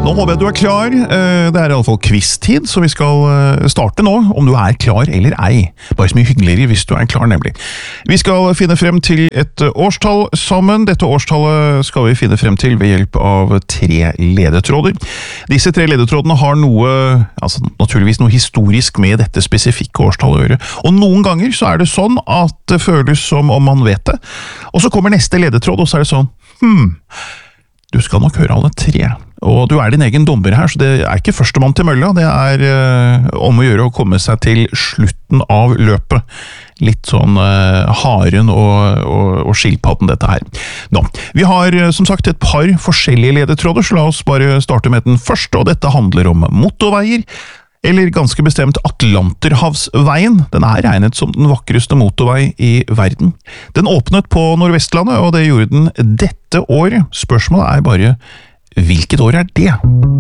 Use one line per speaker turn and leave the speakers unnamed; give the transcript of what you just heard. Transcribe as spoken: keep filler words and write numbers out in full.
Nå håper jeg du er klar. Det er i alle fall quiz-tid, så vi skal starte nå, om du er klar eller ei. Bare så mye hyggeligere hvis du er klar, nemlig. Vi skal finne frem til et årstall sammen. Dette årstallet skal vi finne frem til ved hjelp av tre ledetråder. Disse tre ledetrådene har noe, altså naturligvis noe historisk med dette spesifikke årstallet å gjøre. Og noen ganger så er det sånn at det føles som om man vet det. Og så kommer neste ledetråd, og så er det sånn, hmm, du skal nok høre alle tre. Og du er din egen dommer her, så det er ikke førstemann til mølla, det er eh, om å gjøre å komme seg til slutten av løpet. Litt sånn eh, haren og, og, og skilpadden dette her. Nå, vi har som sagt et par forskjellige ledetråder, så la oss bare starte med den første, og dette handler om motorveier, eller ganske bestemt Atlanterhavsveien. Den er regnet som den vakreste motorvei i verden. Den åpnet på Nordvestlandet, og det gjorde den dette året. Spørsmålet er bare, hvilket år er det?